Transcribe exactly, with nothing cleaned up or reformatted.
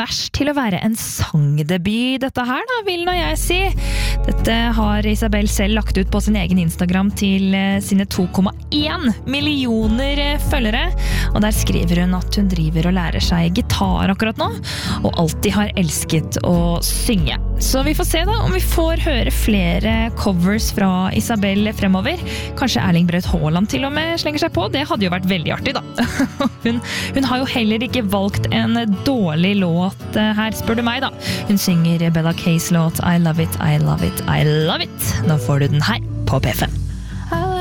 verst til å være en sangdebut, dette her da, vil nå jeg si. Dette har Isabel selv lagt ut på sin egen Instagram til sine to komma én millioner følgere, og der skriver hun at hun driver og lærer seg gitar akkurat nå, og alltid har elsket å synge. Så vi får se da om vi får høre flere covers fra Isabel fremover. Kanskje Erling Braut Haaland til og med slenger seg på, det hadde jo vært veldig artig da. hun, hun har jo heller ikke valgt en dårlig låt her, spør du meg da. Hun synger Bella K's låt I Love It, I Love It, I Love It. Nå får du den her på P fem.